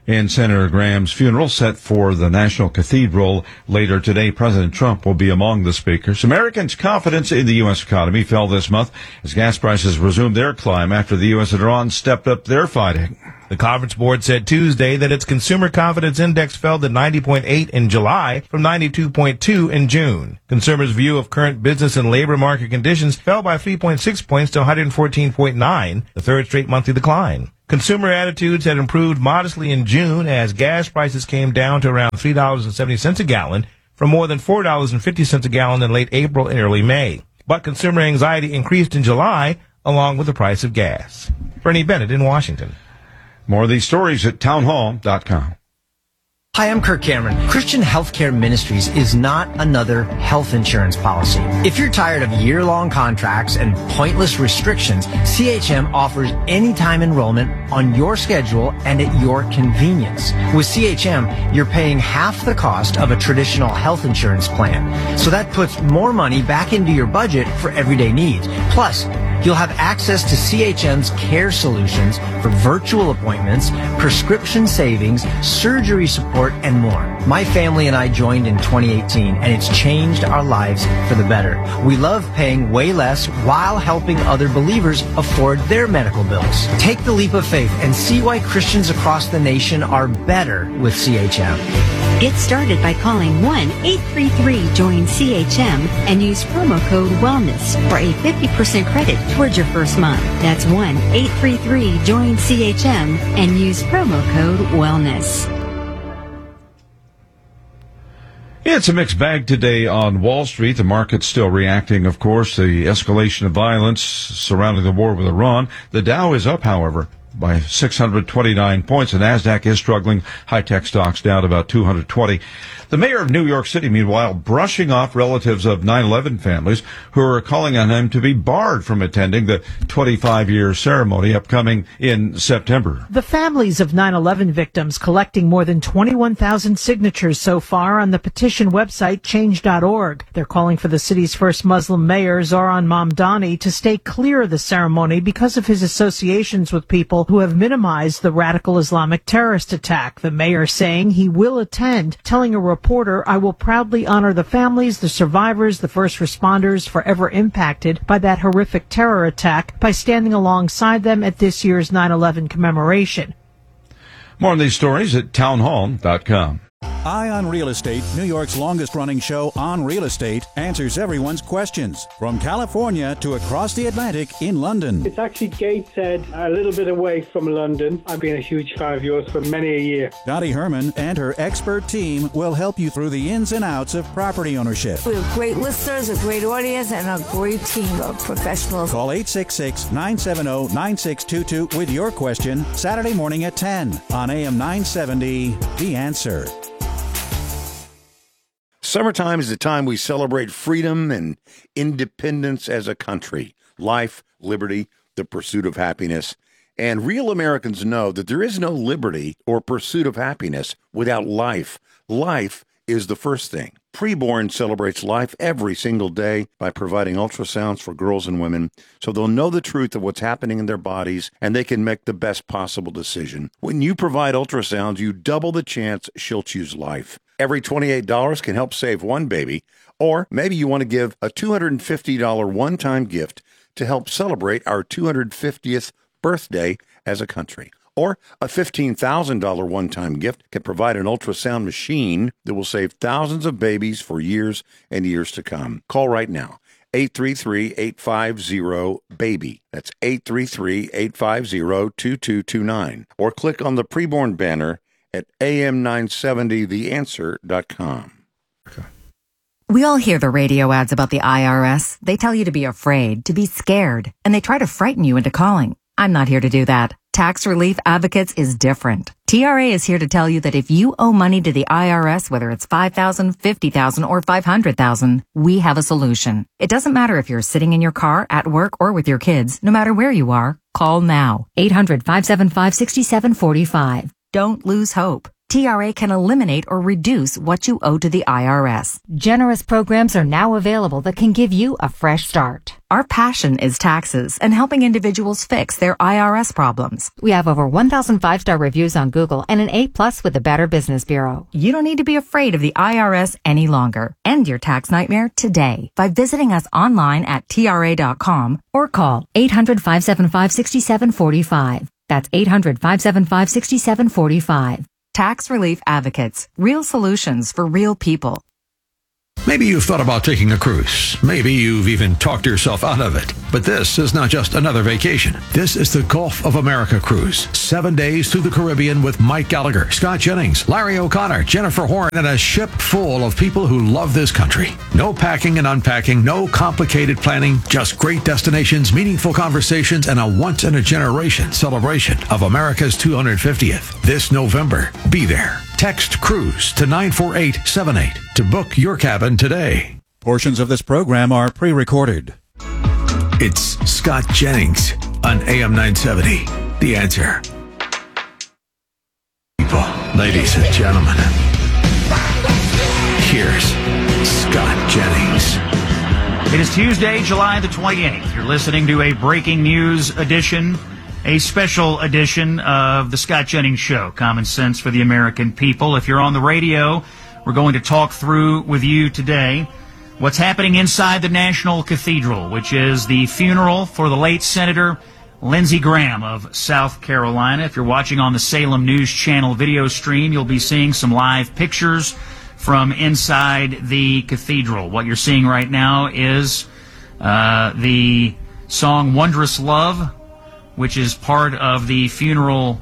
In Senator Graham's funeral set for the National Cathedral later today, President Trump will be among the speakers. Americans' confidence in the U S economy fell this month as gas prices resumed their climb after the U S and Iran stepped up their fighting.
The Conference Board said Tuesday that its Consumer Confidence Index fell to ninety point eight in July from ninety-two point two in June. Consumers' view of current business and labor market conditions fell by three point six points to one hundred fourteen point nine, the third straight monthly decline. Consumer attitudes had improved modestly in June as gas prices came down to around three dollars and seventy cents a gallon from more than four dollars and fifty cents a gallon in late April and early May. But consumer anxiety increased in July along with the price of gas. Bernie Bennett in Washington.
More of these stories at townhall dot com.
Hi, I'm Kirk Cameron. Christian Healthcare Ministries is not another health insurance policy. If you're tired of year-long contracts and pointless restrictions, C H M offers anytime enrollment on your schedule and at your convenience. With C H M, you're paying half the cost of a traditional health insurance plan. So that puts more money back into your budget for everyday needs. Plus, you'll have access to C H M's care solutions for virtual appointments, prescription savings, surgery support, and more. My family and I joined in twenty eighteen, and it's changed our lives for the better. We love paying way less while helping other believers afford their medical bills. Take the leap of faith and see why Christians across the nation are better with C H M.
Get started by calling one eight three three join C H M and use promo code WELLNESS for a fifty percent credit towards your first month. That's one eight three three join C H M and use promo code WELLNESS.
It's a mixed bag today on Wall Street. The market's still reacting, of course, the escalation of violence surrounding the war with Iran. The Dow is up, however, by six hundred twenty-nine points. The NASDAQ is struggling. High-tech stocks down about two hundred twenty. The mayor of New York City, meanwhile, brushing off relatives of nine eleven families who are calling on him to be barred from attending the twenty-five-year ceremony upcoming in September.
The families of nine eleven victims collecting more than twenty-one thousand signatures so far on the petition website change dot org. They're calling for the city's first Muslim mayor, Zohran Mamdani, to stay clear of the ceremony because of his associations with people who have minimized the radical Islamic terrorist attack. The mayor saying he will attend, telling a reporter, "I will proudly honor the families, the survivors, the first responders forever impacted by that horrific terror attack by standing alongside them at this year's nine eleven commemoration."
More on these stories at townhall dot com.
Eye on Real Estate, New York's longest-running show on real estate, answers everyone's questions. From California to across the Atlantic in London.
It's actually Gateshead, a little bit away from London. I've been a huge fan of yours for many a year.
Dottie Herman and her expert team will help you through the ins and outs of property ownership.
We have great listeners, a great audience, and a great team of professionals.
Call eight six six, nine seven zero, nine six two two with your question Saturday morning at ten on A M nine seventy, The Answer.
Summertime is the time we celebrate freedom and independence as a country, life, liberty, the pursuit of happiness. And real Americans know that there is no liberty or pursuit of happiness without life. Life is the first thing. Preborn celebrates life every single day by providing ultrasounds for girls and women so they'll know the truth of what's happening in their bodies and they can make the best possible decision. When you provide ultrasounds, you double the chance she'll choose life. Every twenty-eight dollars can help save one baby, or maybe you want to give a two hundred fifty dollars one-time gift to help celebrate our two hundred fiftieth birthday as a country. Or a fifteen thousand dollars one-time gift can provide an ultrasound machine that will save thousands of babies for years and years to come. Call right now, eight three three, eight five zero, BABY. That's eight three three, eight five zero, two two two nine. Or click on the preborn banner at A M nine seventy the answer dot com.
We all hear the radio ads about the I R S. They tell you to be afraid, to be scared, and they try to frighten you into calling. I'm not here to do that. Tax Relief Advocates is different. T R A is here to tell you that if you owe money to the I R S, whether it's five thousand dollars, fifty thousand dollars, or five hundred thousand dollars, we have a solution. It doesn't matter if you're sitting in your car, at work, or with your kids. No matter where you are, call now. eight hundred, five seven five, six seven four five. Don't lose hope. T R A can eliminate or reduce what you owe to the I R S. Generous programs are now available that can give you a fresh start. Our passion is taxes and helping individuals fix their I R S problems. We have over one thousand five-star reviews on Google and an A plus with the Better Business Bureau. You don't need to be afraid of the I R S any longer. End your tax nightmare today by visiting us online at T R A dot com or call eight hundred, five seven five, six seven four five. That's eight hundred, five seven five, six seven four five. Tax Relief Advocates. Real solutions for real people.
Maybe you've thought about taking a cruise. Maybe you've even talked yourself out of it. But this is not just another vacation. This is the Gulf of America cruise. Seven days through the Caribbean with Mike Gallagher, Scott Jennings, Larry O'Connor, Jennifer Horn, and a ship full of people who love this country. No packing and unpacking, no complicated planning, just great destinations, meaningful conversations, and a once-in-a-generation celebration of America's two hundred fiftieth. This November, be there. Text CRUISE to nine four eight seven eight to book your cabin today.
Portions of this program are pre-recorded.
It's Scott Jennings on A M nine seventy. The Answer. People, ladies and gentlemen, here's Scott Jennings.
It is Tuesday, July the twenty-eighth. You're listening to a breaking news edition, a special edition of the Scott Jennings Show, Common Sense for the American People. If you're on the radio, we're going to talk through with you today what's happening inside the National Cathedral, which is the funeral for the late Senator Lindsey Graham of South Carolina. If you're watching on the Salem News Channel video stream, you'll be seeing some live pictures from inside the cathedral. What you're seeing right now is uh, the song Wondrous Love, which is part of the funeral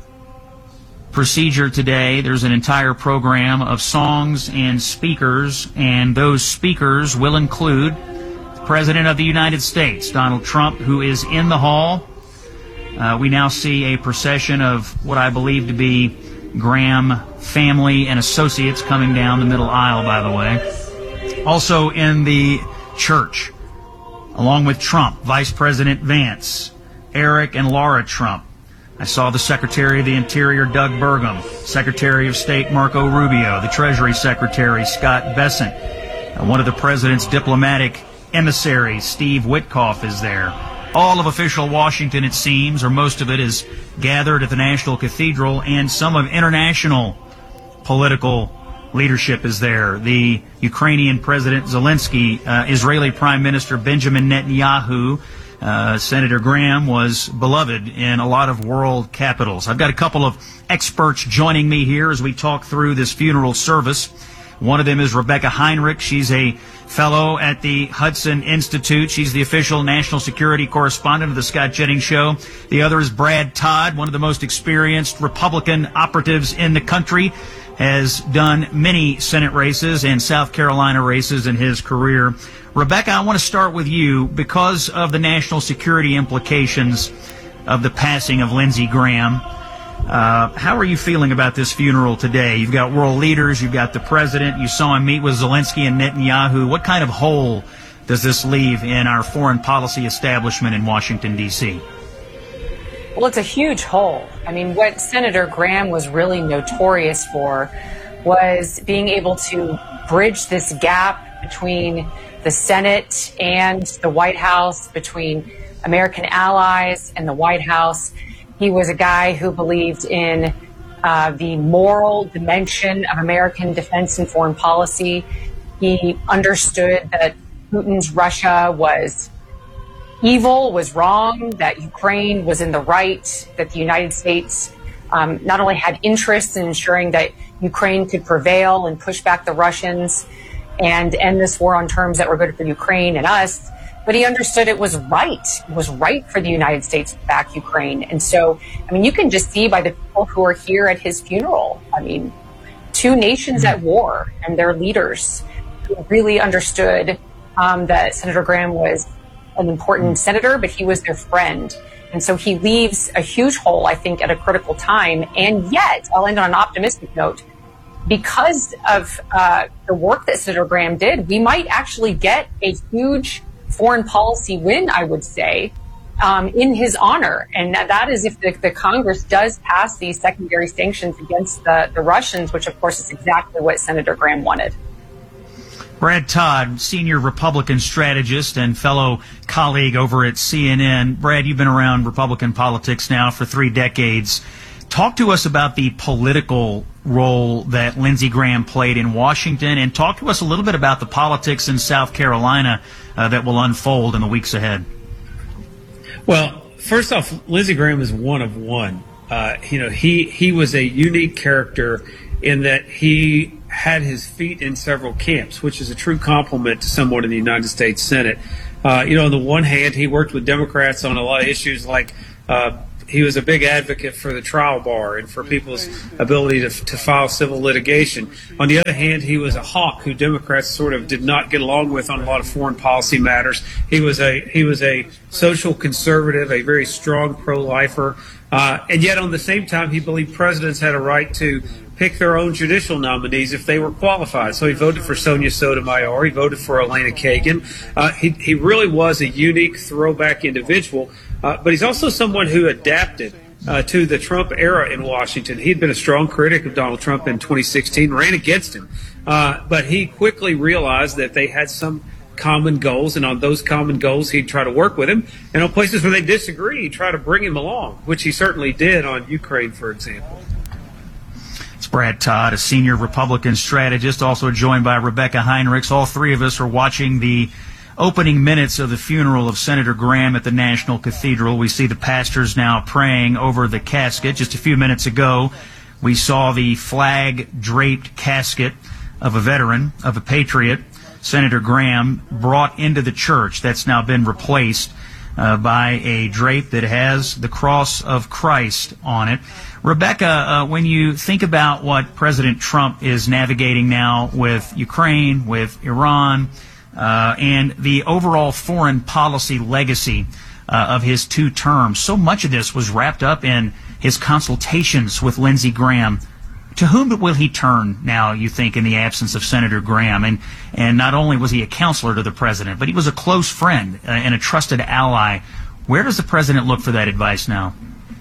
procedure today. There's an entire program of songs and speakers, and those speakers will include the President of the United States, Donald Trump, who is in the hall. Uh, we now see a procession of what I believe to be Graham family and associates coming down the middle aisle, by the way. Also in the church, along with Trump, Vice President Vance, Eric and Laura Trump. I saw the Secretary of the Interior, Doug Burgum, Secretary of State, Marco Rubio, the Treasury Secretary, Scott Bessent, uh, one of the President's diplomatic emissaries, Steve Witkoff, is there. All of official Washington, it seems, or most of it, is gathered at the National Cathedral, and some of international political leadership is there. The Ukrainian President Zelensky, uh, Israeli Prime Minister Benjamin Netanyahu. Uh, Senator Graham was beloved in a lot of world capitals. I've got a couple of experts joining me here as we talk through this funeral service. One of them is Rebecca Heinrich. She's a fellow at the Hudson Institute. She's the official national security correspondent of the Scott Jennings Show. The other is Brad Todd, one of the most experienced Republican operatives in the country. Has done many Senate races and South Carolina races in his career. Rebecca, I want to start with you because of the national security implications of the passing of Lindsey Graham. Uh, how are you feeling about this funeral today? You've got world leaders, you've got the president, you saw him meet with Zelensky and Netanyahu. What kind of hole does this leave in our foreign policy establishment in Washington, D C?
Well, it's a huge hole. I mean, what Senator Graham was really notorious for was being able to bridge this gap between the Senate and the White House, between American allies and the White House. He was a guy who believed in uh, the moral dimension of American defense and foreign policy. He understood that Putin's Russia was evil, was wrong, that Ukraine was in the right, that the United States um, not only had interests in ensuring that Ukraine could prevail and push back the Russians and end this war on terms that were good for Ukraine and us, but he understood it was right. It was right for the United States to back Ukraine. And so, I mean, you can just see by the people who are here at his funeral, I mean, two nations at war and their leaders who really understood um, that Senator Graham was an important senator, but he was their friend. And so he leaves a huge hole, I think, at a critical time. And yet, I'll end on an optimistic note. Because of uh, the work that Senator Graham did, we might actually get a huge foreign policy win, I would say, um, in his honor. And that is if the, the Congress does pass these secondary sanctions against the, the Russians, which, of course, is exactly what Senator Graham wanted.
Brad Todd, senior Republican strategist and fellow colleague over at C N N. Brad, you've been around Republican politics now for three decades. Talk to us about the political role that Lindsey Graham played in Washington, and talk to us a little bit about the politics in South Carolina uh, that will unfold in the weeks ahead.
Well, first off, Lindsey Graham is one of one. Uh, you know, he, he was a unique character in that he had his feet in several camps, which is a true compliment to someone in the United States Senate. Uh, you know, on the one hand, he worked with Democrats on a lot of issues like uh, he was a big advocate for the trial bar and for people's ability to, to file civil litigation. On the other hand, he was a hawk who Democrats sort of did not get along with on a lot of foreign policy matters. He was a he was a social conservative, a very strong pro-lifer, uh, and yet on the same time, he believed presidents had a right to pick their own judicial nominees if they were qualified. So he voted for Sonia Sotomayor. He voted for Elena Kagan. Uh, he, he really was a unique throwback individual, uh, but he's also someone who adapted uh, to the Trump era in Washington. He'd been a strong critic of Donald Trump in twenty sixteen, ran against him, uh, but he quickly realized that they had some common goals, and on those common goals, he'd try to work with him. And on places where they disagree, he'd try to bring him along, which he certainly did on Ukraine, for example.
Brad Todd, a senior Republican strategist, also joined by Rebecca Heinrichs. All three of us are watching the opening minutes of the funeral of Senator Graham at the National Cathedral. We see the pastors now praying over the casket. Just a few minutes ago, we saw the flag-draped casket of a veteran, of a patriot, Senator Graham, brought into the church. That's now been replaced uh, by a drape that has the cross of Christ on it. Rebecca, uh, when you think about what President Trump is navigating now with Ukraine, with Iran, uh, and the overall foreign policy legacy uh, of his two terms, so much of this was wrapped up in his consultations with Lindsey Graham. To whom will he turn now, you think, in the absence of Senator Graham? And, and not only was he a counselor to the president, but he was a close friend uh, and a trusted ally. Where does the president look for that advice now?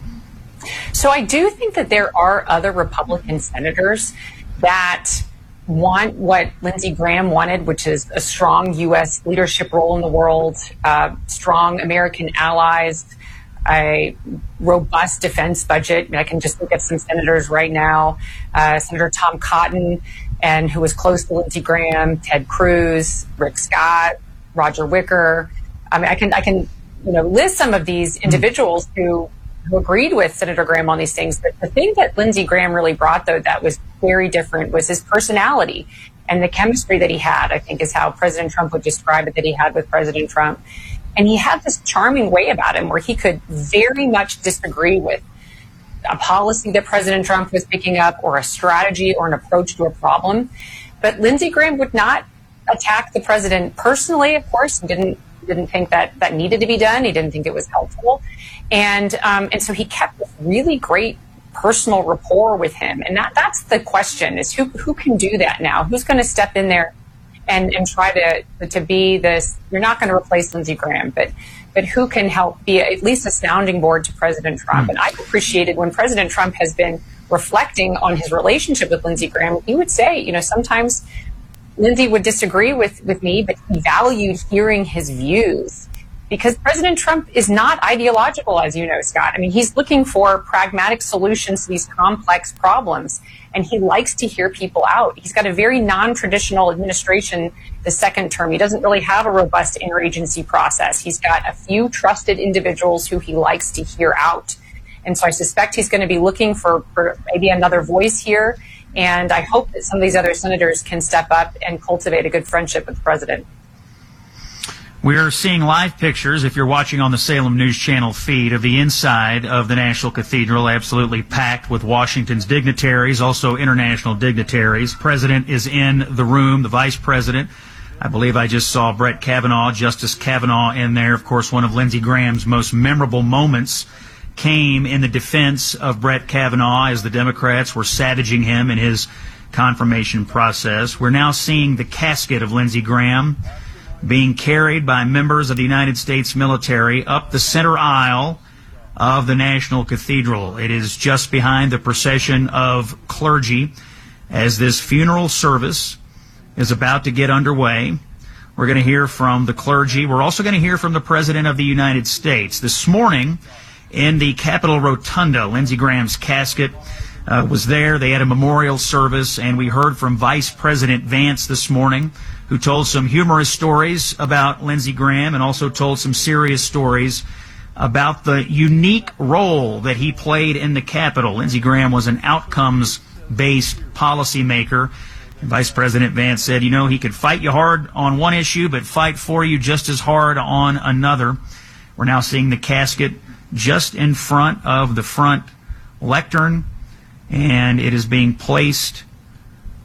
So I do think that there are other Republican senators that want what Lindsey Graham wanted, which is a strong U S leadership role in the world, uh, strong American allies, a robust defense budget. I mean, I can just look at some senators right now, uh, Senator Tom Cotton, and who was close to Lindsey Graham, Ted Cruz, Rick Scott, Roger Wicker. I mean, I can, I can, you know, list some of these individuals who who agreed with Senator Graham on these things. But the thing that Lindsey Graham really brought, though, that was very different was his personality and the chemistry that he had, I think is how President Trump would describe it, that he had with President Trump. And he had this charming way about him where he could very much disagree with a policy that President Trump was picking up or a strategy or an approach to a problem. But Lindsey Graham would not attack the president personally, of course, and didn't didn't think that that needed to be done. He didn't think it was helpful. And um, and so he kept this really great personal rapport with him. And that that's the question, is who who can do that now? Who's going to step in there and, and try to to be this? You're not going to replace Lindsey Graham, but but who can help be at least a sounding board to President Trump? Mm. And I've appreciated when President Trump has been reflecting on his relationship with Lindsey Graham, he would say, you know, sometimes Lindsey would disagree with, with me, but he valued hearing his views. Because President Trump is not ideological, as you know, Scott. I mean, he's looking for pragmatic solutions to these complex problems, and he likes to hear people out. He's got a very non-traditional administration the second term. He doesn't really have a robust interagency process. He's got a few trusted individuals who he likes to hear out. And so I suspect he's going to be looking for, for maybe another voice here. And I hope that some of these other senators can step up and cultivate a good friendship with the president.
We're seeing live pictures, if you're watching on the Salem News Channel feed, of the inside of the National Cathedral, absolutely packed with Washington's dignitaries, also international dignitaries. President is in the room, the vice president. I believe I just saw Brett Kavanaugh, Justice Kavanaugh, in there. Of course, one of Lindsey Graham's most memorable moments came in the defense of Brett Kavanaugh as the Democrats were savaging him in his confirmation process. We're now seeing the casket of Lindsey Graham being carried by members of the United States military up the center aisle of the National Cathedral. It is just behind the procession of clergy as this funeral service is about to get underway. We're going to hear from the clergy. We're also going to hear from the President of the United States. This morning in the Capitol Rotunda, Lindsey Graham's casket uh, was there. They had a memorial service, and we heard from Vice President Vance this morning, who told some humorous stories about Lindsey Graham and also told some serious stories about the unique role that he played in the Capitol. Lindsey Graham was an outcomes-based policymaker. And Vice President Vance said, you know, he could fight you hard on one issue, but fight for you just as hard on another. We're now seeing the casket just in front of the front lectern, and it is being placed